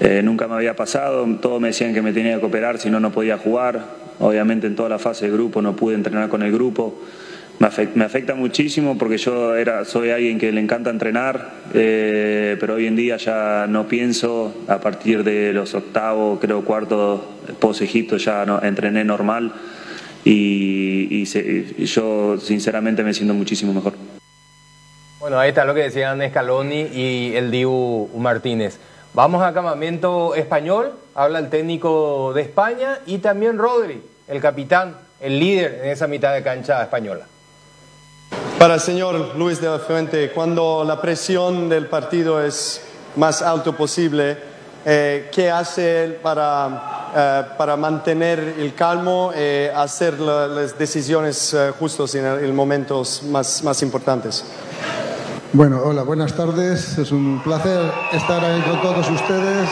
Nunca me había pasado, todos me decían que me tenía que operar, si no, no podía jugar. Obviamente en toda la fase de grupo no pude entrenar con el grupo. Me afecta muchísimo porque soy alguien que le encanta entrenar, pero hoy en día ya no pienso. A partir de los octavos, creo cuartos, post-Egipto ya no, entrené normal y yo sinceramente me siento muchísimo mejor. Bueno, ahí está lo que decían Scaloni y el Dibu Martínez. Vamos a campamento español, habla el técnico de España y también Rodri, el capitán, el líder en esa mitad de cancha española. Para el señor Luis de la Fuente, cuando la presión del partido es más alto posible, ¿qué hace él para mantener el calmo, hacer las decisiones justas en momentos más importantes? Bueno, hola, buenas tardes. Es un placer estar ahí con todos ustedes.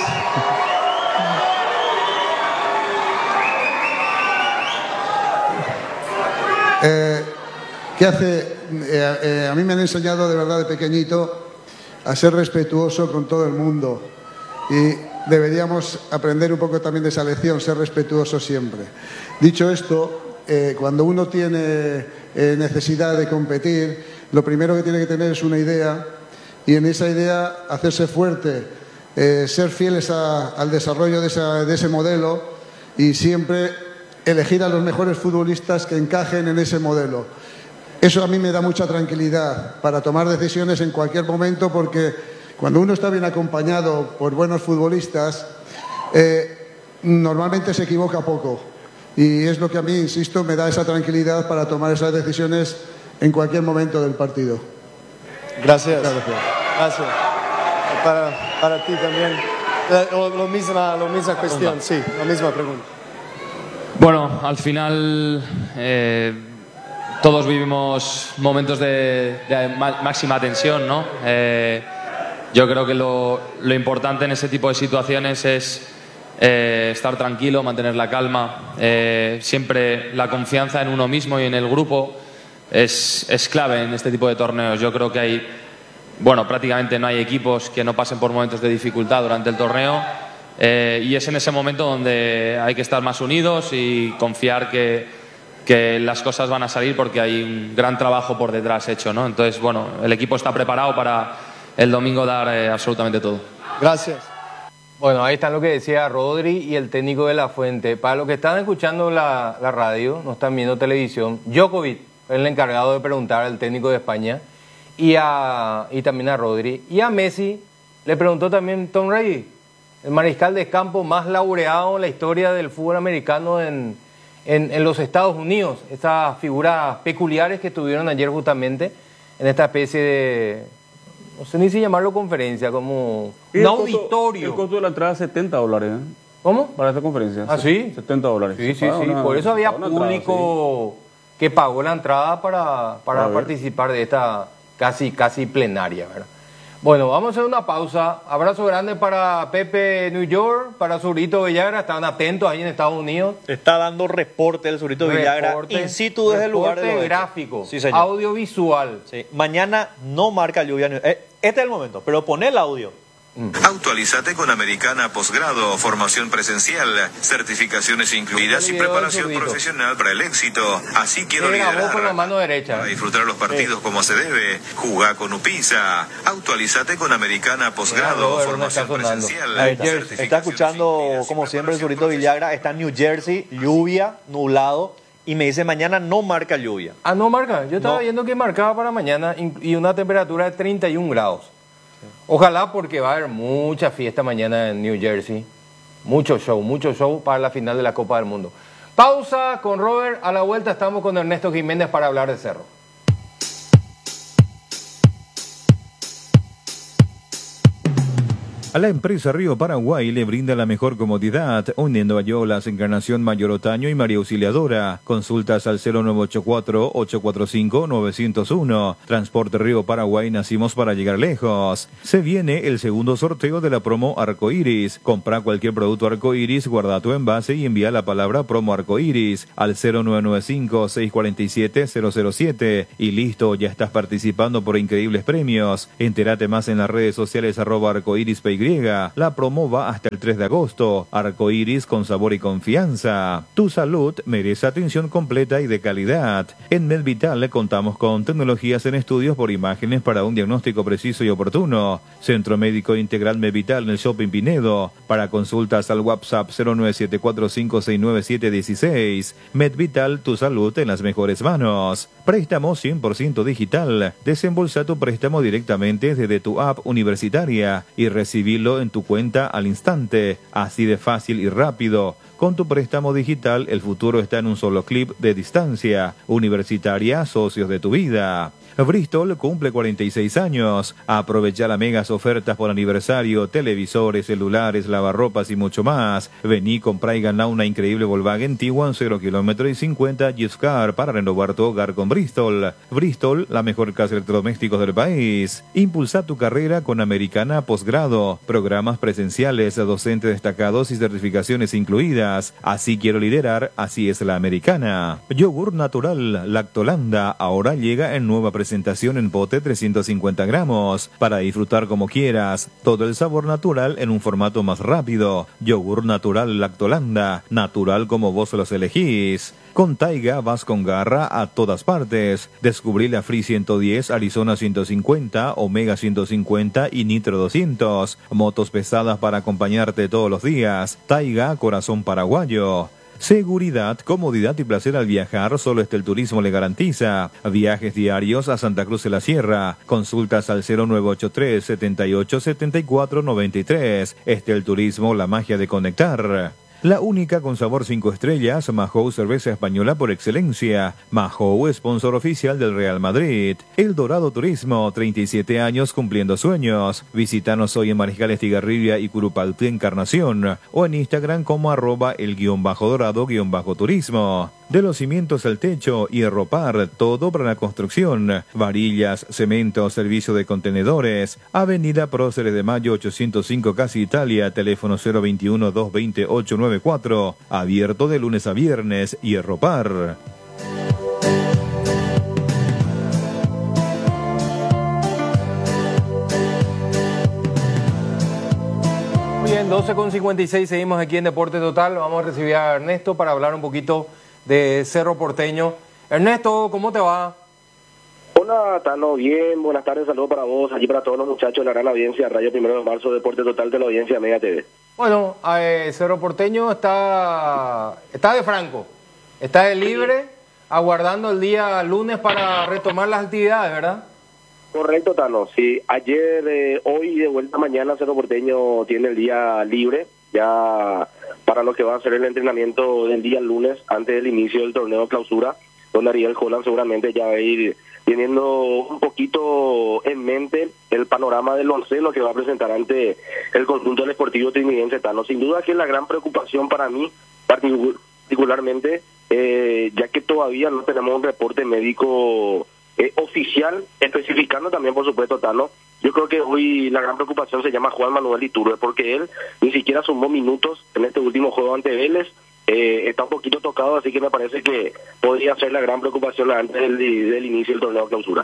¿Qué hace? A mí me han enseñado de verdad de pequeñito a ser respetuoso con todo el mundo y deberíamos aprender un poco también de esa lección, ser respetuoso siempre. Dicho esto, cuando uno tiene necesidad de competir, lo primero que tiene que tener es una idea y en esa idea hacerse fuerte, ser fieles al desarrollo de ese modelo y siempre elegir a los mejores futbolistas que encajen en ese modelo. Eso a mí me da mucha tranquilidad para tomar decisiones en cualquier momento porque cuando uno está bien acompañado por buenos futbolistas, normalmente se equivoca poco y es lo que a mí, insisto, me da esa tranquilidad para tomar esas decisiones en cualquier momento del partido. Gracias. Gracias. Para ti también. La misma cuestión, sí, la misma pregunta. Bueno, al final todos vivimos momentos de máxima tensión, ¿no? Yo creo que lo importante en ese tipo de situaciones es estar tranquilo, mantener la calma. Siempre la confianza en uno mismo y en el grupo es clave en este tipo de torneos. Yo creo que prácticamente no hay equipos que no pasen por momentos de dificultad durante el torneo y es en ese momento donde hay que estar más unidos y confiar que las cosas van a salir porque hay un gran trabajo por detrás hecho, ¿no? Entonces, el equipo está preparado para el domingo dar absolutamente todo. Gracias. Bueno, ahí está lo que decía Rodri y el técnico de La Fuente. Para los que están escuchando la radio, no están viendo televisión, Djokovic es el encargado de preguntar al técnico de España y también a Rodri. Y a Messi le preguntó también Tom Brady, el mariscal de campo más laureado en la historia del fútbol americano en los Estados Unidos. Estas figuras peculiares que tuvieron ayer justamente en esta especie de, no sé ni si llamarlo conferencia, como un auditorio. El costo de la entrada es $70, ¿eh? ¿Cómo? Para esta conferencia. ¿Ah, sí? $70. Sí. Por eso había público que pagó la entrada para participar de esta casi plenaria, ¿verdad? Bueno, vamos a hacer una pausa. Abrazo grande para Pepe New York, para Zurito Villagra. Estaban atentos ahí en Estados Unidos. Está dando reporte el Zurito Villagra in situ desde el lugar de reporte gráfico, sí, señor. Audiovisual. Sí. Mañana no marca lluvia. Este es el momento, pero poné el audio. Actualízate con Americana Posgrado, formación presencial, certificaciones incluidas y preparación profesional para el éxito. Así quiero liderar. Con la mano derecha. Para disfrutar los partidos como se debe. Jugá con Upisa. Actualízate con Americana Posgrado, formación presencial. Está escuchando, como siempre, el Zurito Villagra. Está en New Jersey, lluvia, nublado. Y me dice, mañana no marca lluvia. Ah, no marca. Yo estaba viendo que marcaba para mañana y una temperatura de 31 grados. Ojalá, porque va a haber mucha fiesta mañana en New Jersey. Mucho show para la final de la Copa del Mundo. Pausa con Robert. A la vuelta estamos con Ernesto Jiménez para hablar de Cerro. A la empresa Río Paraguay le brinda la mejor comodidad, uniendo a Yolas, Encarnación Mayor Otaño y María Auxiliadora. Consultas al 0984-845-901. Transporte Río Paraguay, nacimos para llegar lejos. Se viene el segundo sorteo de la promo Arcoiris. Compra cualquier producto Arcoiris, guarda tu envase y envía la palabra promo Arcoiris al 0995-647-007. Y listo, ya estás participando por increíbles premios. Entérate más en las redes sociales @arcoirispay La promo va hasta el 3 de agosto. Arcoiris con sabor y confianza. Tu salud merece atención completa y de calidad. En MedVital contamos con tecnologías en estudios por imágenes para un diagnóstico preciso y oportuno. Centro Médico Integral MedVital en el Shopping Pinedo. Para consultas al WhatsApp 09745697716. MedVital, tu salud en las mejores manos. Préstamo 100% digital. Desembolsa tu préstamo directamente desde tu app universitaria y recibilo en tu cuenta al instante, así de fácil y rápido. Con tu préstamo digital, el futuro está en un solo clip de distancia. Universitaria, socios de tu vida. Bristol cumple 46 años. Aprovecha las megas ofertas por aniversario, televisores, celulares, lavarropas y mucho más. Vení, comprá y ganá una increíble Volkswagen Tiguan 0 km y 50 gift card para renovar tu hogar con Bristol. Bristol, la mejor casa de electrodomésticos del país. Impulsa tu carrera con Americana Posgrado. Programas presenciales, docentes destacados y certificaciones incluidas. Así quiero liderar, así es la Americana. Yogur natural, Lactolanda, ahora llega en nueva presentación en pote 350 gramos, para disfrutar como quieras, todo el sabor natural en un formato más rápido. Yogur natural Lactolanda, natural como vos los elegís. Con Taiga vas con garra a todas partes. Descubrí la Free 110, Arizona 150, Omega 150 y Nitro 200. Motos pesadas para acompañarte todos los días. Taiga, corazón paraguayo. Seguridad, comodidad y placer al viajar, solo Estel Turismo le garantiza. Viajes diarios a Santa Cruz de la Sierra. Consultas al 0983 78 74 93. Estel Turismo, la magia de conectar. La única con sabor 5 estrellas, Mahou, cerveza española por excelencia. Mahou, sponsor oficial del Real Madrid. El Dorado Turismo, 37 años cumpliendo sueños. Visítanos hoy en Mariscal Estigarribia y Curupaltí, Encarnación, o en Instagram como @el_dorado_turismo. De los cimientos al techo, Hierropar, todo para la construcción. Varillas, cemento, servicio de contenedores. Avenida Próceres de Mayo 805, Casi Italia, teléfono 021-228-94. Abierto de lunes a viernes, Hierropar. Muy bien, 12:56, seguimos aquí en Deporte Total. Vamos a recibir a Ernesto para hablar un poquito de Cerro Porteño. Ernesto, ¿cómo te va? Hola, Tano, bien, buenas tardes, saludos para vos, allí para todos los muchachos de la gran audiencia, Radio 1 de Marzo, Deporte Total de la audiencia Mega TV. Bueno, Cerro Porteño está de franco, está de libre, aguardando el día lunes para retomar las actividades, ¿verdad? Correcto, Tano, sí, ayer, hoy y de vuelta mañana Cerro Porteño tiene el día libre, ya para lo que va a ser el entrenamiento del día lunes, antes del inicio del torneo clausura, donde Ariel Holland seguramente ya va a ir teniendo un poquito en mente el panorama del onceno que va a presentar ante el conjunto del Sportivo Trinidense, Tano. Sin duda que es la gran preocupación para mí, particularmente, ya que todavía no tenemos un reporte médico oficial, especificando también, por supuesto, Tano. Yo creo que hoy la gran preocupación se llama Juan Manuel Iturbe, porque él ni siquiera sumó minutos en este último juego ante Vélez. Está un poquito tocado, así que me parece que podría ser la gran preocupación antes del inicio del torneo clausura.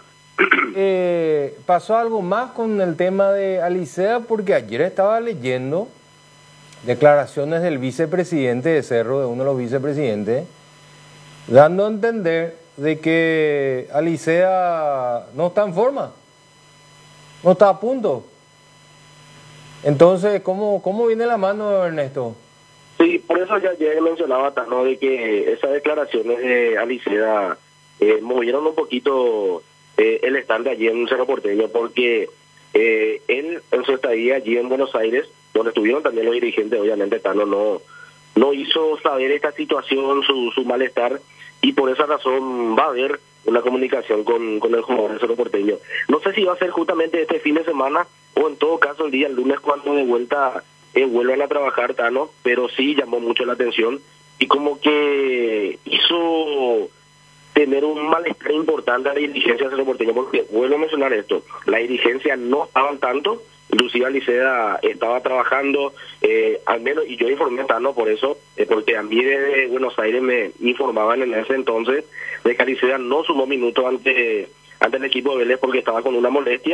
¿Pasó algo más con el tema de Alicea? Porque ayer estaba leyendo declaraciones del vicepresidente de Cerro, de uno de los vicepresidentes, dando a entender de que Alicea no está en forma, no está a punto. Entonces, ¿cómo viene la mano, Ernesto? Sí, por eso ya mencionaba, Tano, de que esas declaraciones de Alicea movieron un poquito el stand allí en Cerro Porteño, porque él en su estadía allí en Buenos Aires, donde estuvieron también los dirigentes, obviamente, Tano no hizo saber esta situación, su malestar, y por esa razón va a haber una comunicación con el jugador de Cerro Porteño. No sé si va a ser justamente este fin de semana o en todo caso el día lunes cuando de vuelta vuelvan a trabajar, Tano, pero sí llamó mucho la atención y como que hizo tener un malestar importante a la dirigencia de Cerro Porteño, porque vuelvo a mencionar esto, la dirigencia no estaba al tanto, inclusive Alicea estaba trabajando, al menos, y yo informé a Tano por eso, porque a mí desde Buenos Aires me informaban en ese entonces de que Alicea no sumó minutos ante el equipo de Vélez porque estaba con una molestia,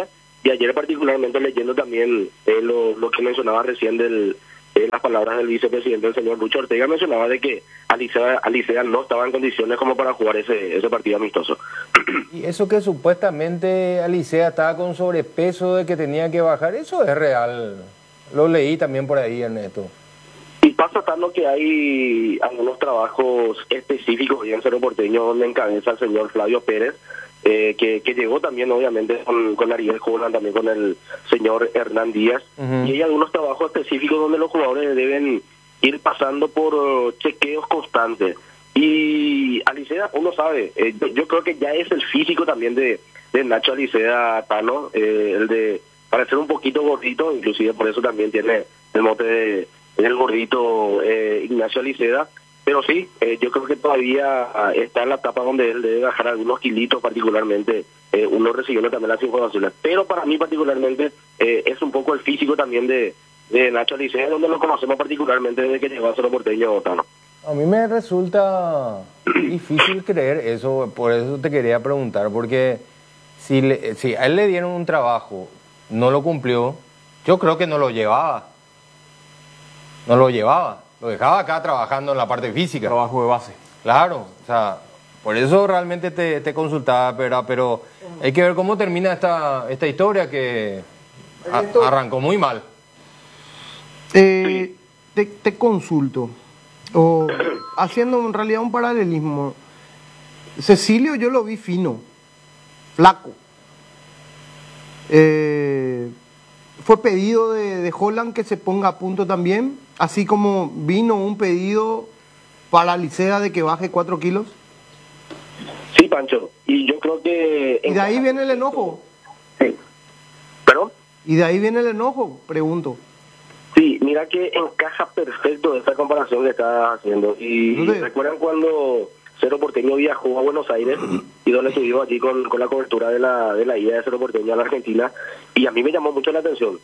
Y ayer particularmente leyendo también lo que mencionaba recién las palabras del vicepresidente, el señor Lucho Ortega, mencionaba de que Alicea no estaba en condiciones como para jugar ese partido amistoso. Y eso que supuestamente Alicea estaba con sobrepeso de que tenía que bajar, eso es real. Lo leí también por ahí, Ernesto. Y pasa tanto que hay algunos trabajos específicos en Cerro Porteño donde encabeza el señor Flavio Pérez, que llegó también obviamente con Ariel Holland, también con el señor Hernán Díaz, y hay algunos trabajos específicos donde los jugadores deben ir pasando por chequeos constantes. Y Alicea, uno sabe, yo creo que ya es el físico también de Nacho Alicea Tano, el de parecer un poquito gordito, inclusive por eso también tiene el mote del gordito Ignacio Alicea. Pero sí, yo creo que todavía está en la etapa donde él debe bajar algunos kilitos, particularmente uno recibiendo también las informaciones. Pero para mí particularmente es un poco el físico también de Nacho Alicea, donde lo conocemos particularmente desde que llegó a Cerro Porteño, Tano. A mí me resulta difícil creer eso, por eso te quería preguntar, porque si a él le dieron un trabajo, no lo cumplió, yo creo que no lo llevaba. Lo dejaba acá trabajando en la parte física. Trabajo de base. Claro, o sea, por eso realmente te consultaba, pero hay que ver cómo termina esta historia que arrancó muy mal. Te consulto, o haciendo en realidad un paralelismo. Cecilio yo lo vi fino, flaco. Fue pedido de Holland que se ponga a punto también, así como vino un pedido para Alicea de que baje 4 kilos. Sí, Pancho, y yo creo que... ¿Y de ahí viene el enojo? Sí. ¿Perdón? ¿Y de ahí viene el enojo? Pregunto. Sí, mira que encaja perfecto esa comparación que estás haciendo. Y ¿recuerdan cuando Cerro Porteño viajó a Buenos Aires y donde estuvimos allí con la cobertura de la ida de Cerro Porteño a la Argentina? Y a mí me llamó mucho la atención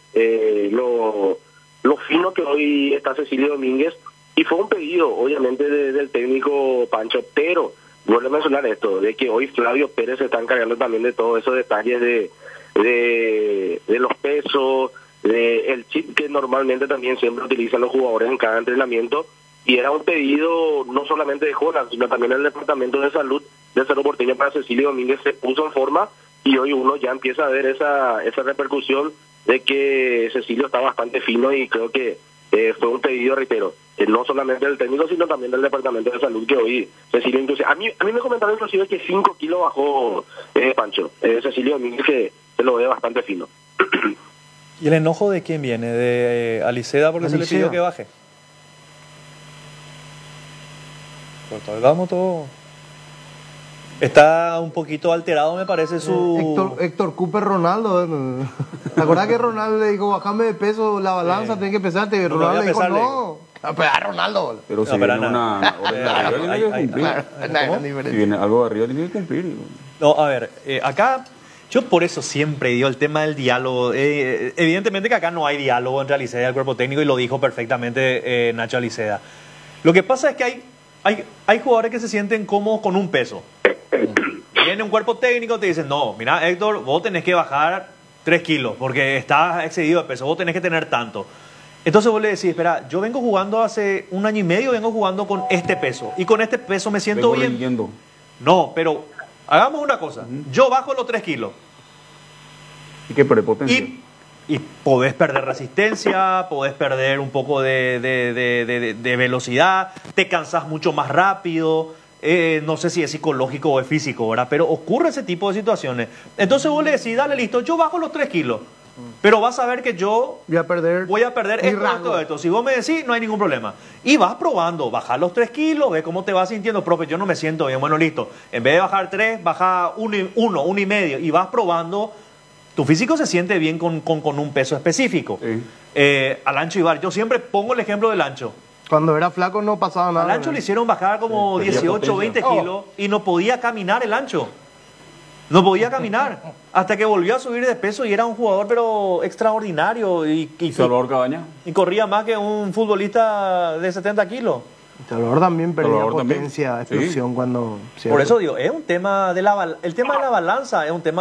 lo fino que hoy está Cecilio Domínguez, y fue un pedido obviamente del técnico Pancho, pero vuelvo a mencionar esto, de que hoy Flavio Pérez se está encargando también de todos esos detalles de los pesos, el chip que normalmente también siempre utilizan los jugadores en cada entrenamiento. Y era un pedido no solamente de Holland, sino también el Departamento de Salud de Cerro Porteño para Cecilio Domínguez se puso en forma, y hoy uno ya empieza a ver esa repercusión de que Cecilio está bastante fino, y creo que fue un pedido, reitero, no solamente del técnico, sino también del Departamento de Salud, que hoy Cecilio inclusive, a mí me comentaron inclusive que 5 kilos bajó Pancho, Cecilio Domínguez, que se lo ve bastante fino. ¿Y el enojo de quién viene? ¿De Alicea porque se le pidió que baje? Pues vamos todo. Está un poquito alterado, me parece, su... Héctor Cooper Ronaldo. ¿Te acuerdas que Ronaldo le dijo, bajame de peso la balanza, tenés que pesarte? Y Ronaldo le dijo, no. Pero a Ronaldo. Pero si viene una orden de arriba, tiene que cumplir. Si viene algo de arriba, tiene que cumplir. No, a ver, acá... Yo por eso siempre digo el tema del diálogo. Evidentemente que acá no hay diálogo entre Alicea y el cuerpo técnico, y lo dijo perfectamente Nacho Alicea. Lo que pasa es que hay jugadores que se sienten cómodos con un peso. Viene un cuerpo técnico, te dicen, no, mira Héctor, vos tenés que bajar 3 kilos porque estás excedido de peso, vos tenés que tener tanto. Entonces vos le decís, espera, yo vengo jugando hace 1 año y medio, vengo jugando con este peso, y con este peso me siento bien. Rindiendo. No, pero hagamos una cosa, yo bajo los 3 kilos. ¿Y qué prepotencia? Y podés perder resistencia, podés perder un poco de velocidad, te cansás mucho más rápido, no sé si es psicológico o es físico, ¿verdad? Pero ocurre ese tipo de situaciones. Entonces vos le decís, dale, listo, yo bajo los 3 kilos, pero vas a ver que yo voy a perder esto. Si vos me decís, no hay ningún problema. Y vas probando, bajar los 3 kilos, ves cómo te vas sintiendo. Profe, yo no me siento bien. Bueno, listo. En vez de bajar 3, baja 1,5. Y vas probando. Tu físico se siente bien con un peso específico. Sí. Al Ancho Ibar, yo siempre pongo el ejemplo del Ancho. Cuando era flaco no pasaba nada. Al Ancho le hicieron bajar como 18, 20 kilos y no podía caminar el Ancho. No podía caminar hasta que volvió a subir de peso, y era un jugador pero extraordinario. Y Salvador Cabaña. Y corría más que un futbolista de 70 kilos. Salvador también perdía potencia, explosión, sí. Cuando... Por eso digo, es un tema el tema de la balanza es un tema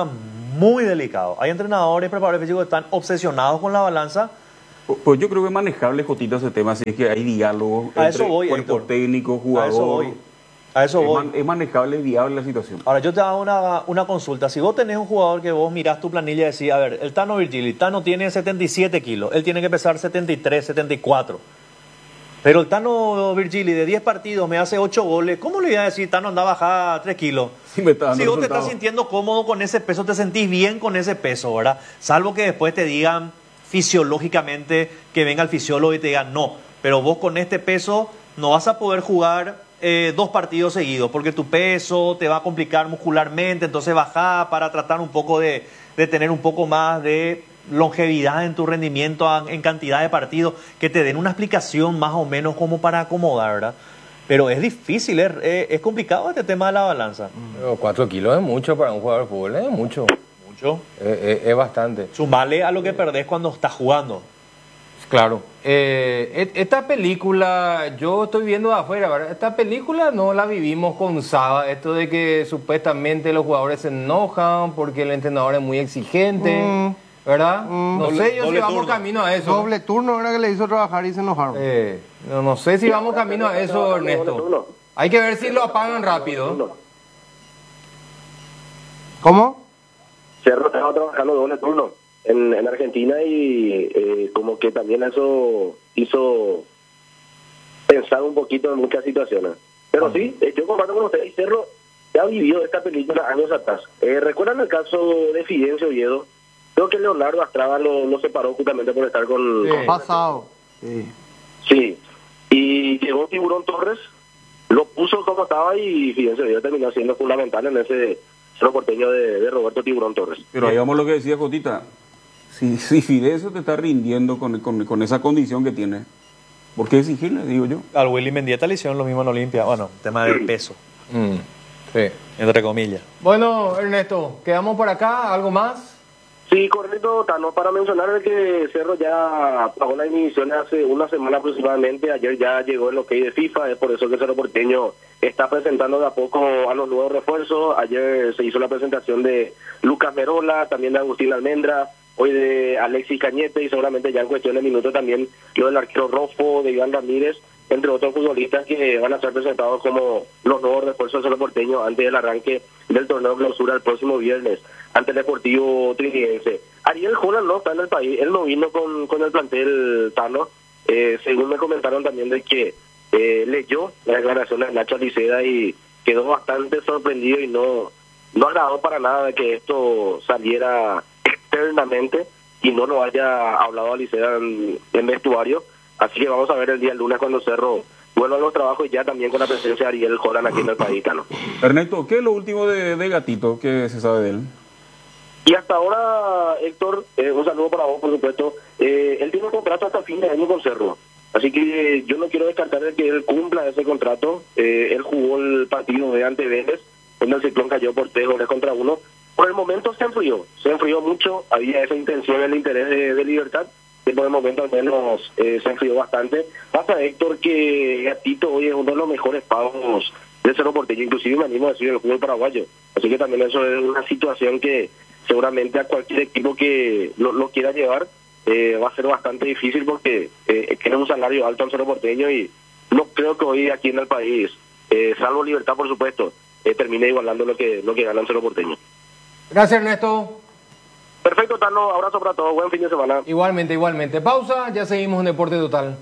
muy delicado. Hay entrenadores, preparadores físicos que están obsesionados con la balanza. Pues yo creo que es manejable, Jotita, ese tema, así es que hay diálogo A entre eso voy, cuerpo Héctor. técnico, jugador. A eso voy. Es manejable, viable la situación. Ahora, yo te hago una consulta. Si vos tenés un jugador que vos mirás tu planilla y decís, a ver, el Tano Virgili, Tano tiene 77 kilos, él tiene que pesar 73, 74. Pero el Tano Virgili de 10 partidos me hace 8 goles, ¿cómo le voy a decir, Tano, anda a bajar 3 kilos? Sí, me está dando Si vos te resultado. estás sintiendo cómodo con ese peso, te sentís bien con ese peso, ¿verdad? Salvo que después te digan fisiológicamente, que venga el fisiólogo y te diga, no, pero vos con este peso no vas a poder jugar 2 partidos seguidos, porque tu peso te va a complicar muscularmente, entonces bajá para tratar un poco de tener un poco más de longevidad en tu rendimiento en cantidad de partidos, que te den una explicación más o menos como para acomodar, ¿verdad? Pero es difícil, es complicado este tema de la balanza. Pero 4 kilos es mucho para un jugador de fútbol, es mucho. Mucho. Es bastante. Sumale a lo que perdés cuando estás jugando. Claro. Esta película, yo estoy viendo de afuera, ¿verdad? Esta película no la vivimos con Saba, esto de que supuestamente los jugadores se enojan porque el entrenador es muy exigente, ¿verdad? No sé yo si vamos camino a eso. Doble turno era que le hizo trabajar y se enojaron. No sé si vamos camino a eso, Ernesto. Hay que ver si lo apagan rápido. ¿Cómo? Cerro estaba trabajando doble turno en Argentina y como que también eso hizo pensar un poquito en muchas situaciones. Pero sí, yo comparto con ustedes, Cerro ya vivió esta película años atrás. ¿Recuerdan el caso de Fidencio Oviedo? Creo que Leonardo Astrada lo separó justamente por estar con... Pasado. Sí. Y llegó Tiburón Torres, lo puso como estaba y Fidencio Oviedo terminó siendo fundamental en ese Cerro Porteño de Roberto Tiburón Torres. Pero ahí vamos lo que decía Jotita. Si Fidencio te está rindiendo con esa condición que tiene, ¿por qué exigirle, digo yo? Al Willy Mendieta le hicieron lo mismo en Olimpia. Bueno, tema del peso. Sí. Entre comillas. Bueno, Ernesto, quedamos por acá, ¿algo más? Sí, correcto, Tano, para mencionar que Cerro ya pagó las inhibiciones hace una semana aproximadamente. Ayer ya llegó el ok de FIFA, es por eso que Cerro Porteño está presentando de a poco a los nuevos refuerzos. Ayer se hizo la presentación de Lucas Merola, también de Agustín Almendra, hoy de Alexis Cañete y seguramente ya en cuestión de minutos también lo del arquero Rofo, de Iván Ramírez, entre otros futbolistas que van a ser presentados como los nuevos refuerzos de Cerro Porteño antes del arranque del torneo clausura el próximo viernes ante el Deportivo Trinidense. Ariel Holland no está en el país, él no vino con el plantel Tano, según me comentaron también de que leyó las declaraciones de Nacho Aliceda y quedó bastante sorprendido y no agradó para nada de que esto saliera externamente y no lo haya hablado Aliceda en vestuario. Así que vamos a ver el día lunes cuando Cerro vuelva a los trabajos y ya también con la presencia de Ariel Holland aquí en el país, Tano. Ernesto, ¿qué es lo último de Gatito? ¿Qué se sabe de él? Y hasta ahora, Héctor, un saludo para vos, por supuesto. Él tiene un contrato hasta fin de año con Cerro. Así que yo no quiero descartar de que él cumpla ese contrato. Él jugó el partido de ante Vélez, donde el Ciclón cayó por 3-1. Por el momento se enfrió mucho. Había esa intención, el interés de Libertad, que por el momento al menos se enfrió bastante. Pasa, Héctor, que Gatito hoy es uno de los mejores pagos del Cerro Porteño, inclusive me animo a decir el fútbol paraguayo. Así que también eso es una situación que seguramente a cualquier equipo que lo quiera llevar va a ser bastante difícil porque tiene un salario alto en Cerro Porteño y no creo que hoy aquí en el país, salvo Libertad por supuesto, termine igualando lo que gana en Cerro Porteño. Gracias, Ernesto. Perfecto, Tano, abrazo para todos, buen fin de semana. Igualmente. Pausa, ya seguimos en Deporte Total.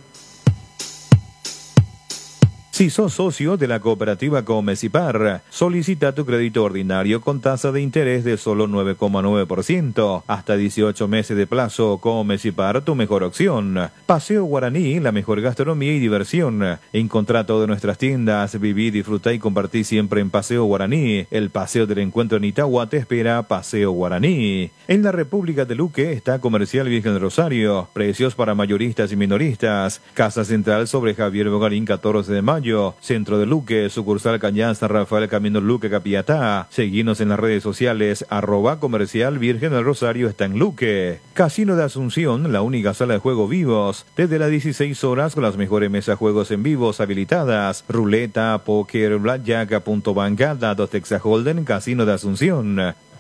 Si sos socio de la cooperativa Comecipar, solicita tu crédito ordinario con tasa de interés de solo 9,9%, hasta 18 meses de plazo. Comecipar, tu mejor opción. Paseo Guaraní, la mejor gastronomía y diversión. Encontrá todas nuestras tiendas, viví, disfrutá y compartí siempre en Paseo Guaraní. El Paseo del Encuentro en Itagua te espera. Paseo Guaraní. En la República de Luque está Comercial Virgen del Rosario, precios para mayoristas y minoristas. Casa Central sobre Javier Bogarín 14 de mayo. Centro de Luque, sucursal Cañán San Rafael Camino Luque Capiatá. Seguinos en las redes sociales, @Comercial Virgen del Rosario está en Luque. Casino de Asunción, la única sala de juego vivos, desde las 16 horas con las mejores mesas juegos en vivos habilitadas. Ruleta, póker, blackjack, punto banca, datos Texas Holden, Casino de Asunción.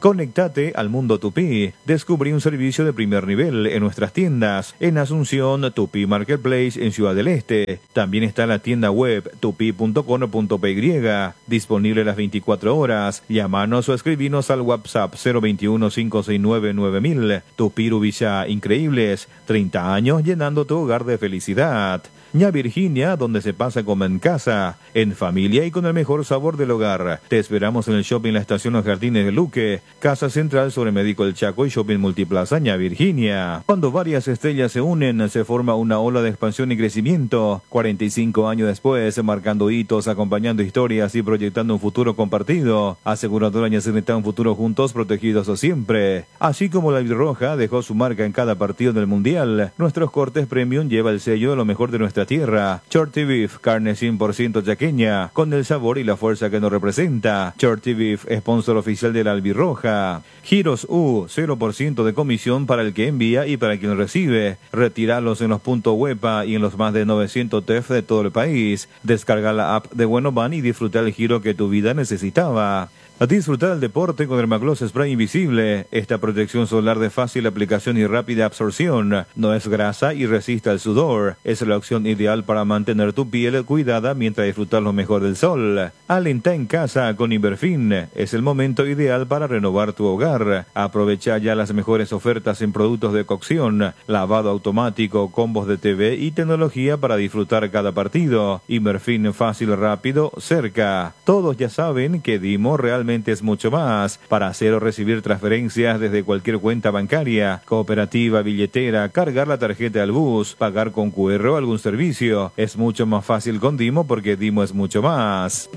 Conectate al mundo Tupí. Descubrí un servicio de primer nivel en nuestras tiendas. En Asunción, Tupí Marketplace en Ciudad del Este. También está la tienda web tupi.com.py. Disponible las 24 horas. Llámanos o escribinos al WhatsApp 021-569-9000. Tupí Rubilla Increíbles. 30 años llenando tu hogar de felicidad. Ña Virginia, donde se pasa como en casa, en familia y con el mejor sabor del hogar. Te esperamos en el shopping La Estación Los Jardines de Luque, Casa Central sobre Médico El Chaco y Shopping Multiplaza Ña Virginia. Cuando varias estrellas se unen, se forma una ola de expansión y crecimiento. 45 años después, marcando hitos, acompañando historias y proyectando un futuro compartido. Aseguradora Ñacerneta, un futuro juntos, protegidos siempre. Así como la Albirroja dejó su marca en cada partido del Mundial, nuestros cortes premium lleva el sello de lo mejor de nuestra tierra. Shorty Beef, carne 100% chaqueña, con el sabor y la fuerza que nos representa. Shorty Beef, sponsor oficial de la Albirroja. Giros U, 0% de comisión para el que envía y para quien recibe. Retiralos en los puntos Huepa y en los más de 900 TEF de todo el país. Descarga la app de Buenoban y disfruta el giro que tu vida necesitaba. A disfrutar el deporte con Dermagloss Spray Invisible. Esta protección solar de fácil aplicación y rápida absorción. No es grasa y resiste al sudor. Es la opción ideal para mantener tu piel cuidada mientras disfrutas lo mejor del sol. Alenta en casa con Iberfin. Es el momento ideal para renovar tu hogar. Aprovecha ya las mejores ofertas en productos de cocción, lavado automático, combos de TV y tecnología para disfrutar cada partido. Iberfin, fácil, rápido, cerca. Todos ya saben que Dimo realmente es mucho más. Para hacer o recibir transferencias desde cualquier cuenta bancaria, cooperativa, billetera, cargar la tarjeta al bus, pagar con QR o algún servicio. Es mucho más fácil con Dimo porque Dimo es mucho más.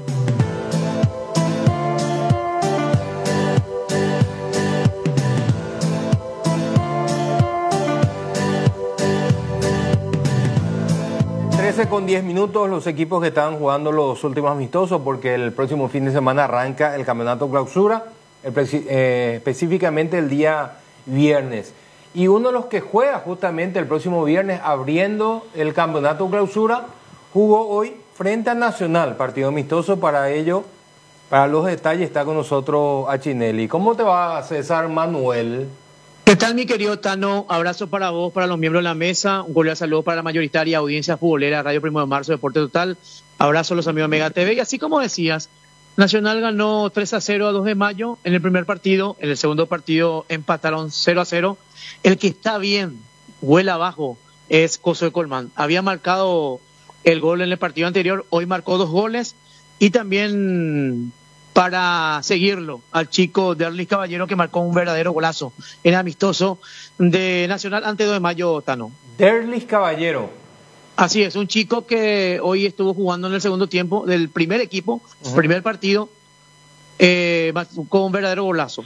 Con 10 minutos los equipos que estaban jugando los últimos amistosos, porque el próximo fin de semana arranca el campeonato clausura, específicamente el día viernes. Y uno de los que juega justamente el próximo viernes abriendo el campeonato clausura jugó hoy frente a Nacional, partido amistoso. Para ello, para los detalles, está con nosotros Achinelli. ¿Cómo te va, César Manuel? ¿Qué tal, mi querido Tano? Abrazo para vos, para los miembros de la mesa. Un cordial saludo para la mayoritaria audiencia futbolera, Radio 1 de Marzo, Deporte Total. Abrazo a los amigos de Mega TV. Y así como decías, Nacional ganó 3-0 a 2 de mayo en el primer partido. En el segundo partido empataron 0-0. El que está bien, vuela abajo, es Josué Colmán. Había marcado el gol en el partido anterior, hoy marcó 2 goles. Y también, para seguirlo, al chico Derlis Caballero, que marcó un verdadero golazo en amistoso de Nacional ante 2 de mayo, Tano. Derlis Caballero. Así es, un chico que hoy estuvo jugando en el segundo tiempo del primer equipo, primer partido, con un verdadero golazo.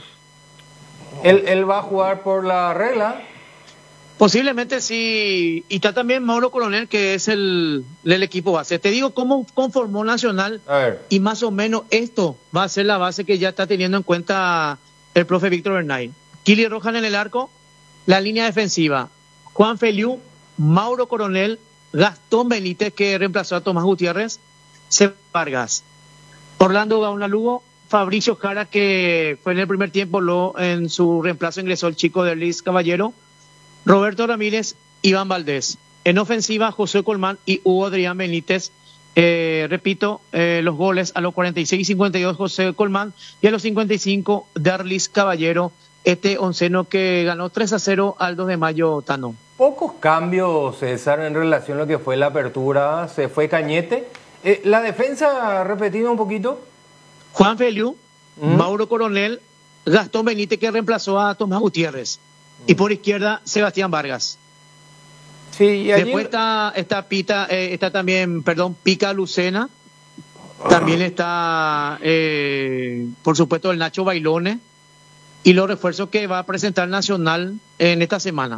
¿Él va a jugar por la regla? Posiblemente sí, y está también Mauro Coronel, que es el equipo base. Te digo cómo conformó Nacional, y más o menos esto va a ser la base que ya está teniendo en cuenta el profe Víctor Bernay. Kili Rojan en el arco, la línea defensiva, Juan Feliu, Mauro Coronel, Gastón Benítez, que reemplazó a Tomás Gutiérrez, Seba Vargas, Orlando Gauna Lugo, Fabricio Jara, que fue en el primer tiempo, en su reemplazo ingresó el chico de Luis Caballero, Roberto Ramírez, Iván Valdés. En ofensiva, José Colmán y Hugo Adrián Benítez. Repito, los goles a los 46 y 52, José Colmán, y a los 55, Derlis Caballero, este onceno que ganó 3-0 al 2 de mayo, Tano. Pocos cambios, César, en relación a lo que fue la apertura. Se fue Cañete. La defensa, repetido un poquito. Juan Feliu, Mauro Coronel, Gastón Benítez, que reemplazó a Tomás Gutiérrez. Y por izquierda, Sebastián Vargas. Sí, y allí... Después está también, Pica Lucena. También está, por supuesto, el Nacho Bailone. Y los refuerzos que va a presentar Nacional en esta semana.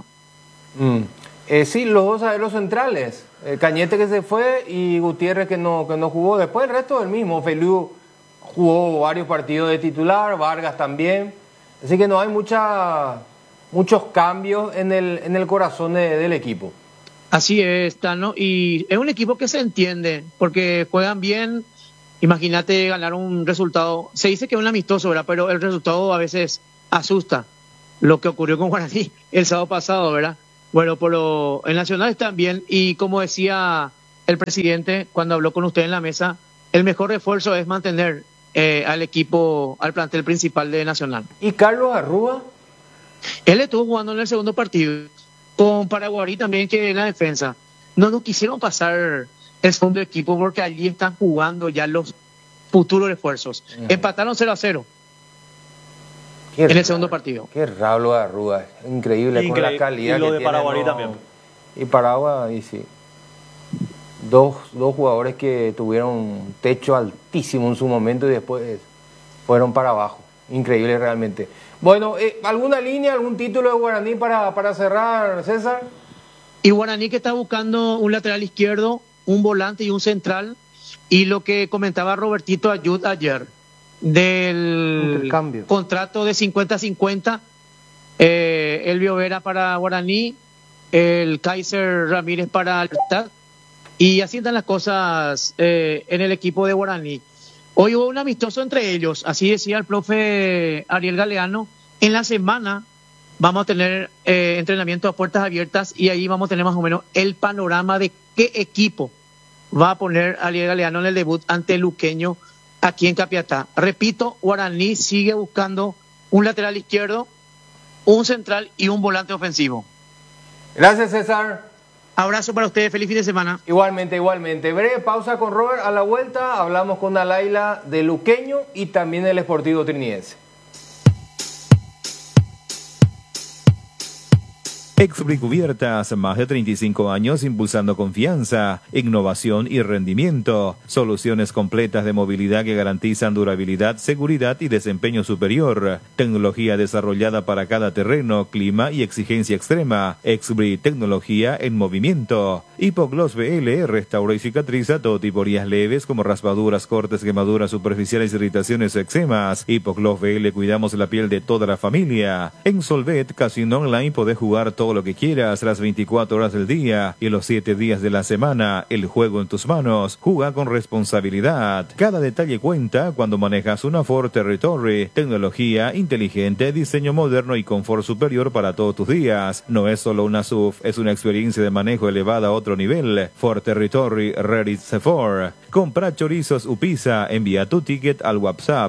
Sí, los dos zagueros centrales. Cañete, que se fue, y Gutiérrez, que no jugó. Después el resto del mismo. Feliu jugó varios partidos de titular, Vargas también. Así que no hay muchos cambios en el corazón del equipo. Así es, Tano, y es un equipo que se entiende, porque juegan bien. Imagínate ganar un resultado, se dice que es un amistoso, ¿verdad? Pero el resultado a veces asusta lo que ocurrió con Guaraní el sábado pasado, ¿verdad? Bueno, pero el Nacional está bien y como decía el presidente cuando habló con usted en la mesa, el mejor refuerzo es mantener al equipo, al plantel principal de Nacional. ¿Y Carlos Arrúa? Él estuvo jugando en el segundo partido con Paraguarí también, que en la defensa. No quisieron pasar el segundo equipo porque allí están jugando ya los futuros refuerzos. Empataron 0-0 en el segundo partido. Qué raro lo de Arrúa, increíble con la calidad y lo que de tiene, Paraguarí ¿no? también. Y Paraguay, sí. Dos jugadores que tuvieron techo altísimo en su momento y después fueron para abajo. Increíble realmente. Bueno, ¿alguna línea, algún título de Guaraní para cerrar, César? Y Guaraní que está buscando un lateral izquierdo, un volante y un central. Y lo que comentaba Robertito Ayud ayer, del contrato de 50-50, Elvio Vera para Guaraní, el Kaiser Ramírez para Libertad. Y así están las cosas en el equipo de Guaraní. Hoy hubo un amistoso entre ellos, así decía el profe Ariel Galeano. En la semana vamos a tener entrenamiento a puertas abiertas y ahí vamos a tener más o menos el panorama de qué equipo va a poner Ariel Galeano en el debut ante el Luqueño aquí en Capiatá. Repito, Guaraní sigue buscando un lateral izquierdo, un central y un volante ofensivo. Gracias, César. Abrazo para ustedes, feliz fin de semana. Igualmente. Breve pausa con Robert. A la vuelta hablamos con Alaila de Luqueño y también del Sportivo Trinidense. Exbri Cubiertas, más de 35 años impulsando confianza, innovación y rendimiento. Soluciones completas de movilidad que garantizan durabilidad, seguridad y desempeño superior. Tecnología desarrollada para cada terreno, clima y exigencia extrema. Exbri, tecnología en movimiento. Hipogloss BL restaura y cicatriza todo tipo de heridas leves como raspaduras, cortes, quemaduras superficiales, irritaciones o eczemas. Hipogloss BL cuidamos la piel de toda la familia. En Solvet Casino Online podés jugar todo lo que quieras las 24 horas del día y los 7 días de la semana. El juego en tus manos. Juega con responsabilidad. Cada detalle cuenta cuando manejas una Ford Territory. Tecnología inteligente, diseño moderno y confort superior para todos tus días. No es solo una SUV, es una experiencia de manejo elevada a otro nivel. Ford Territory Ready Ford. Compra chorizos Upisa. Envía tu ticket al WhatsApp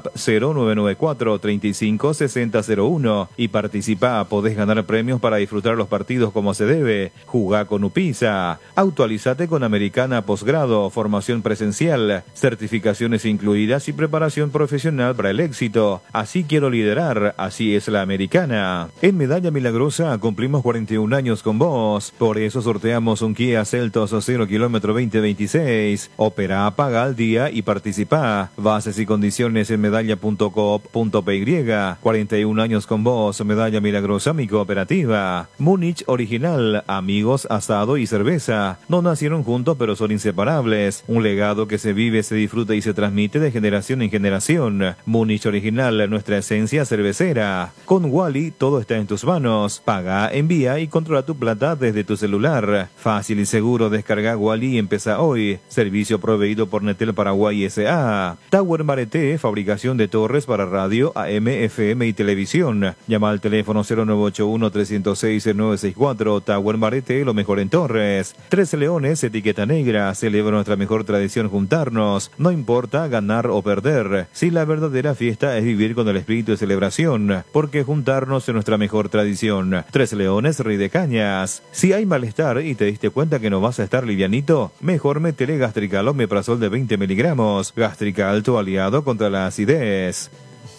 0994 35 6001 y participa. Podés ganar premios para disfrutar los partidos como se debe. Jugá con Upisa. Actualizate con Americana Posgrado, formación presencial, certificaciones incluidas y preparación profesional para el éxito. Así quiero liderar, así es la Americana. En Medalla Milagrosa cumplimos 41 años con vos. Por eso sorteamos un Kia Seltos 0 kilómetro 2026. Opera, paga al día y participa. Bases y condiciones en medalla.coop.py. 41 años con vos, Medalla Milagrosa, mi cooperativa. Múnich Original, amigos, asado y cerveza. No nacieron juntos pero son inseparables. Un legado que se vive, se disfruta y se transmite de generación en generación. Múnich Original, nuestra esencia cervecera. Con Wally todo está en tus manos. Paga, envía y controla tu plata desde tu celular. Fácil y seguro, descarga Wally y empieza hoy. Servicio proveído por Netel Paraguay S.A. Tower Marete, fabricación de torres para radio, AM, FM y televisión. Llama al teléfono 0981 306 964. Tower Marete, lo mejor en torres. 13 Leones, etiqueta negra. Celebra nuestra mejor tradición, juntarnos. No importa ganar o perder. Si la verdadera fiesta es vivir con el espíritu de celebración, porque juntarnos es nuestra mejor tradición. 13 Leones, Rey de Cañas. Si hay malestar y te diste cuenta que no vas a estar livianito, mejor métele Gastrical Omeprazol de 20 miligramos. Gastrical, tu aliado contra la acidez.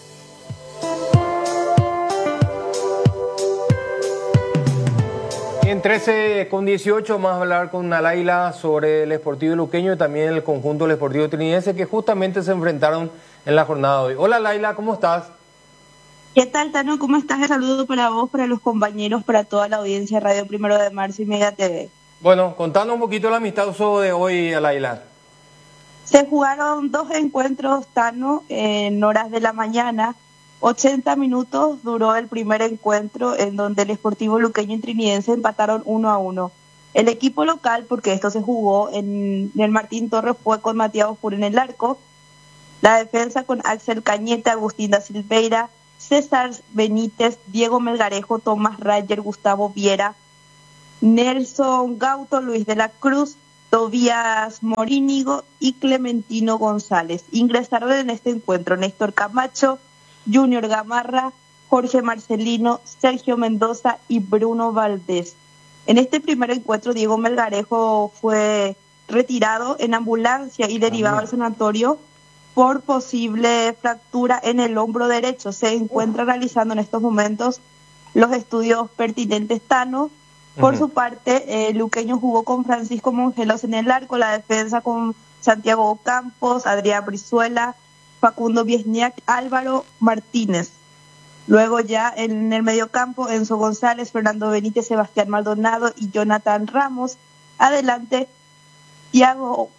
En 13:18 vamos a hablar con Alaila sobre el Sportivo Luqueño y también el conjunto del Sportivo Trinidense que justamente se enfrentaron en la jornada de hoy. Hola Laila, ¿cómo estás? ¿Qué tal, Tano? ¿Cómo estás? Un saludo para vos, para los compañeros, para toda la audiencia de Radio 1 de Marzo y Mega TV. Bueno, contanos un poquito el amistoso de hoy, Alaila. Se jugaron 2 encuentros, Tano, en horas de la mañana. 80 minutos duró el primer encuentro en donde el Sportivo Luqueño y Trinidense empataron 1-1. El equipo local, porque esto se jugó en el Martín Torres, fue con Matías Oscuro en el arco. La defensa con Axel Cañete, Agustín da Silveira, César Benítez, Diego Melgarejo, Tomás Rayer, Gustavo Viera, Nelson Gauto, Luis de la Cruz, Tobías Morínigo y Clementino González. Ingresaron en este encuentro Néstor Camacho, Junior Gamarra, Jorge Marcelino, Sergio Mendoza y Bruno Valdés. En este primer encuentro, Diego Melgarejo fue retirado en ambulancia y derivado al sanatorio por posible fractura en el hombro derecho. Se encuentra realizando en estos momentos los estudios pertinentes Tano. Por su parte, Luqueño jugó con Francisco Mongelos en el arco, la defensa con Santiago Campos, Adrián Brizuela, Facundo Viesniak, Álvaro Martínez. Luego ya en el mediocampo, Enzo González, Fernando Benítez, Sebastián Maldonado y Jonathan Ramos. Adelante, Tiago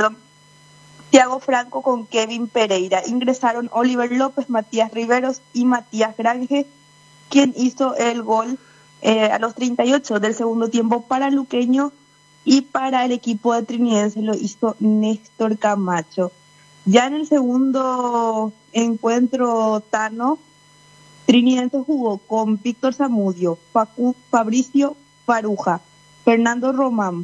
Franco con Kevin Pereira. Ingresaron Oliver López, Matías Riveros y Matías Grange, quien hizo el gol a los 38 del segundo tiempo para Luqueño, y para el equipo de Trinidense lo hizo Néstor Camacho. Ya en el segundo encuentro Tano, Trinidense jugó con Víctor Zamudio, Fabricio Faruja, Fernando Román,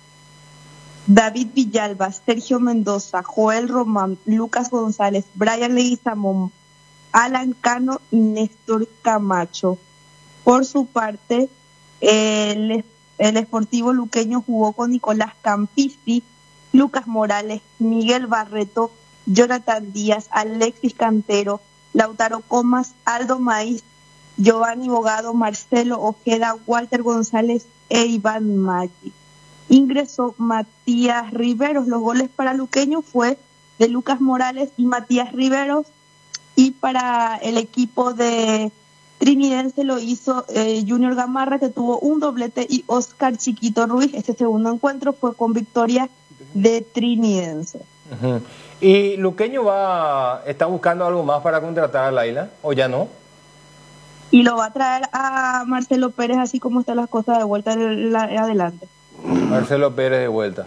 David Villalba, Sergio Mendoza, Joel Román, Lucas González, Brian Leguizamón, Alan Cano y Néstor Camacho. Por su parte, el Sportivo Luqueño jugó con Nicolás Campisi, Lucas Morales, Miguel Barreto, Jonathan Díaz, Alexis Cantero, Lautaro Comas, Aldo Maíz, Giovanni Bogado, Marcelo Ojeda, Walter González e Iván Maggi. Ingresó Matías Riveros. Los goles para Luqueño fue de Lucas Morales y Matías Riveros, y para el equipo de Trinidense lo hizo Junior Gamarra, que tuvo un doblete, y Oscar Chiquito Ruiz. Este segundo encuentro fue con victoria de Trinidense. ¿Y Luqueño está buscando algo más para contratar a Laila o ya no? Y lo va a traer a Marcelo Pérez, así como están las cosas, de vuelta adelante. Marcelo Pérez de vuelta.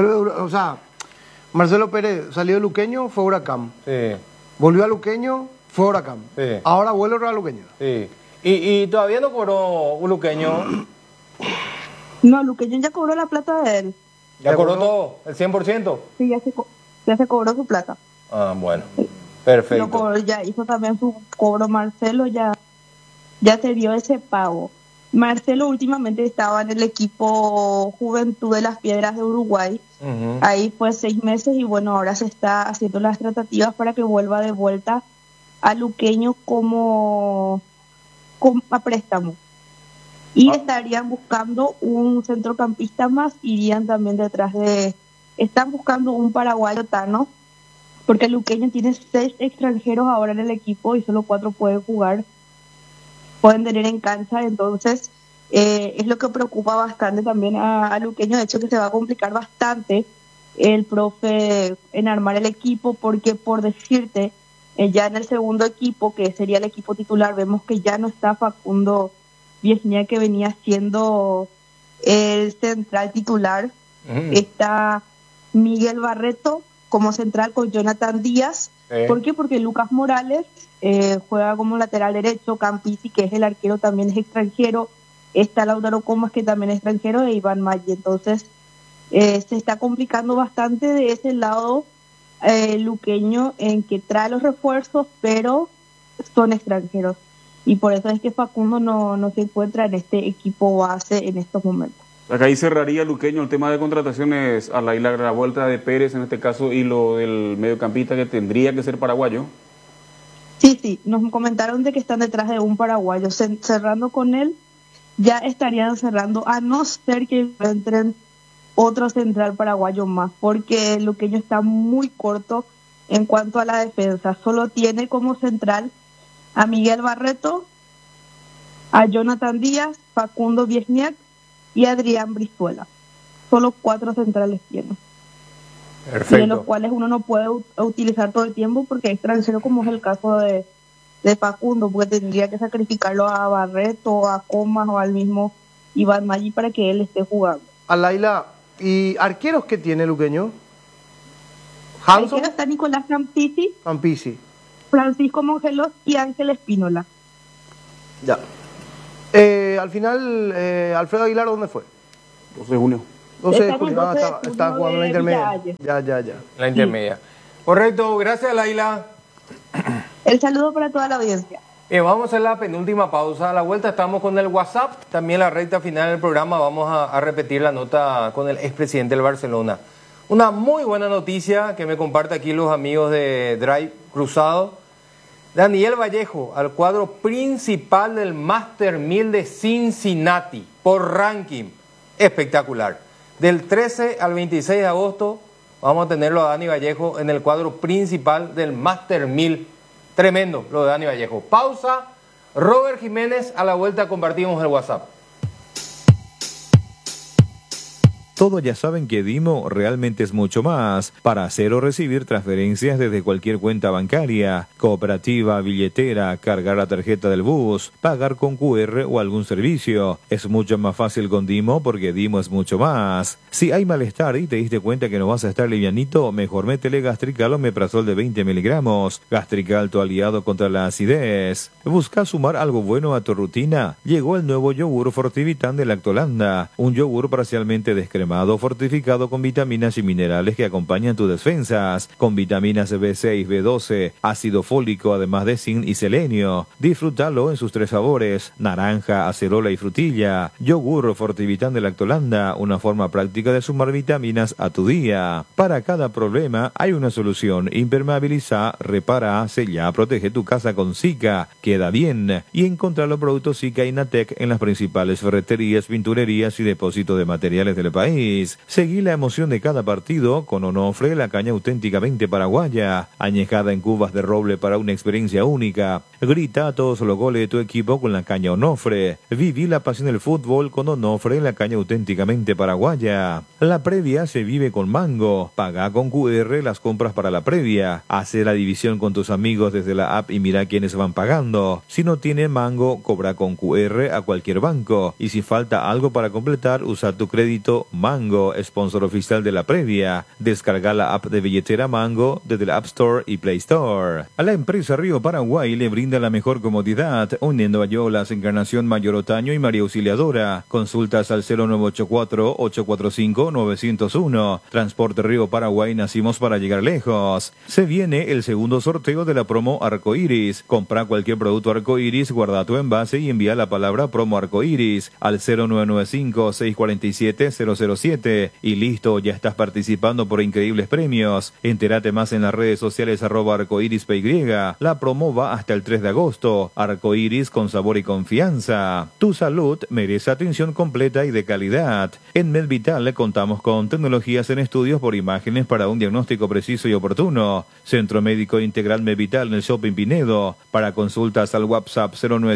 Marcelo Pérez salió de Luqueño, fue Huracán. Sí. Volvió a Luqueño, fue Huracán. Sí. Ahora vuelve a Luqueño. Sí. ¿Y todavía no cobró un Luqueño? No, Luqueño ya cobró la plata de él. ¿Ya cobró todo? ¿El 100%? Sí, ya se cobró su plata. Ah, bueno. Perfecto. Ya hizo también su cobro Marcelo, ya se dio ese pago. Marcelo últimamente estaba en el equipo Juventud de las Piedras de Uruguay. Ahí fue 6 meses y bueno, ahora se está haciendo las tratativas para que vuelva de vuelta a Luqueño como a préstamo. Y estarían buscando un centrocampista más, irían también están buscando un paraguayo Tano, porque Luqueño tiene 6 extranjeros ahora en el equipo y solo 4 pueden tener en cancha. Entonces es lo que preocupa bastante también a Luqueño. De hecho, que se va a complicar bastante el profe en armar el equipo, porque por decirte, ya en el segundo equipo, que sería el equipo titular, vemos que ya no está Facundo Viesnia, que venía siendo el central titular. Está Miguel Barreto como central con Jonathan Díaz. ¿Por qué? Porque Lucas Morales juega como lateral derecho, Campisi, que es el arquero, también es extranjero. Está Lautaro Comas, que también es extranjero, e Iván Maggi. Entonces se está complicando bastante de ese lado Luqueño, en que trae los refuerzos, pero son extranjeros. Y por eso es que Facundo no se encuentra en este equipo base en estos momentos. Acá ahí cerraría Luqueño el tema de contrataciones a la vuelta de Pérez en este caso, y lo del mediocampista, que tendría que ser paraguayo. Sí, nos comentaron de que están detrás de un paraguayo. Cerrando con él, ya estarían cerrando, a no ser que entren otro central paraguayo más, porque Luqueño está muy corto en cuanto a la defensa. Solo tiene como central a Miguel Barreto, a Jonathan Díaz, Facundo Viesniak y Adrián Brizuela. Solo 4 centrales tiene. Perfecto. Y de los cuales uno no puede utilizar todo el tiempo porque es extranjero, como es el caso de Facundo, porque tendría que sacrificarlo a Barreto, a Comas o al mismo Iván Maggi para que él esté jugando. A Laila, ¿y arqueros qué tiene Luqueño? Hanson. Arquero está Nicolás Campisi. Francisco Mongelos y Ángel Espínola. Ya. Al final, Alfredo Aguilar, ¿dónde fue? 12 de junio. 12 de junio. Está jugando en la intermedia. Ya. La intermedia. Correcto, gracias, Laila. El saludo para toda la audiencia. Vamos a hacer la penúltima pausa. A la vuelta estamos con el WhatsApp. También la recta final del programa vamos a repetir la nota con el expresidente del Barcelona. Una muy buena noticia que me comparte aquí los amigos de Drive Cruzado. Daniel Vallejo al cuadro principal del Master 1000 de Cincinnati por ranking. Espectacular. Del 13 al 26 de agosto vamos a tenerlo a Dani Vallejo en el cuadro principal del Master 1000. Tremendo lo de Dani Vallejo. Pausa. Robert Jiménez, a la vuelta compartimos el WhatsApp. Todos ya saben que Dimo realmente es mucho más. Para hacer o recibir transferencias desde cualquier cuenta bancaria, cooperativa, billetera, cargar la tarjeta del bus, pagar con QR o algún servicio. Es mucho más fácil con Dimo porque Dimo es mucho más. Si hay malestar y te diste cuenta que no vas a estar livianito, mejor métele Gastrical o Meprazol de 20 miligramos. Gastrical, tu aliado contra la acidez. ¿Buscas sumar algo bueno a tu rutina? Llegó el nuevo yogur Fortivitan de Lactolanda. Un yogur parcialmente descremado, fortificado con vitaminas y minerales que acompañan tus defensas, con vitaminas B6, B12, ácido fólico, además de zinc y selenio. Disfrútalo en sus 3 sabores: naranja, acerola y frutilla. Yogur Fortivitan de Lactolanda, una forma práctica de sumar vitaminas a tu día. Para cada problema hay una solución. Impermeabiliza, repara, sella, protege tu casa con Zika. Queda bien. Y encontrar los productos Zika y Natec en las principales ferreterías, pinturerías y depósitos de materiales del país. Seguí la emoción de cada partido con Onofre, la caña auténticamente paraguaya, añejada en cubas de roble para una experiencia única. Grita a todos los goles de tu equipo con la caña Onofre. Viví la pasión del fútbol con Onofre, la caña auténticamente paraguaya. La previa se vive con Mango. Paga con QR las compras para la previa. Hace la división con tus amigos desde la app y mira quiénes van pagando. Si no tiene Mango, cobra con QR a cualquier banco. Y si falta algo para completar, usa tu crédito Mango, sponsor oficial de la previa. Descarga la app de billetera Mango desde la App Store y Play Store. A la empresa Río Paraguay le brinda la mejor comodidad, uniendo a Yolas, Encarnación, Mayor Otaño y María Auxiliadora. Consultas al 0984-845-901. Transporte Río Paraguay, nacimos para llegar lejos. Se viene el segundo sorteo de la promo Arcoiris. Compra cualquier producto Arcoiris, guarda tu envase y envía la palabra promo Arcoiris al 0995-647-007 y listo, ya estás participando por increíbles premios. Entérate más en las redes sociales @arcoirispy. La promo va hasta el 3 de agosto. Arcoiris con sabor y confianza. Tu salud merece atención completa y de calidad. En MedVital contamos con tecnologías en estudios por imágenes para un diagnóstico preciso y oportuno. Centro Médico Integral MedVital en el Shopping Pinedo. Para consultas al WhatsApp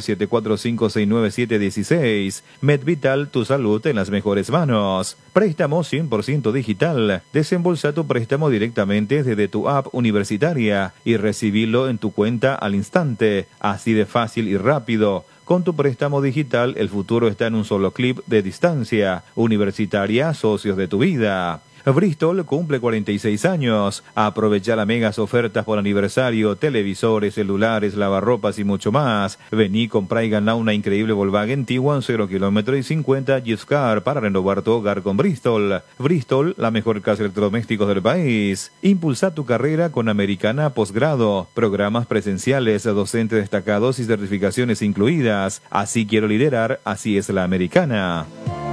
0974569716. MedVital, tu salud en las mejores manos. Préstamo 100% digital. Desembolsa tu préstamo directamente desde tu app universitaria y recibilo en tu cuenta al instante. Así de fácil y rápido. Con tu préstamo digital, el futuro está en un solo clip de distancia. Universitaria, socios de tu vida. Bristol cumple 46 años. Aprovecha las megas ofertas por aniversario, televisores, celulares, lavarropas y mucho más. Vení, comprá y ganá una increíble Volkswagen Tiguan 0 km y 50 gift card para renovar tu hogar con Bristol. Bristol, la mejor casa de electrodomésticos del país. Impulsa tu carrera con Americana Posgrado. Programas presenciales, docentes destacados y certificaciones incluidas. Así quiero liderar, así es la Americana.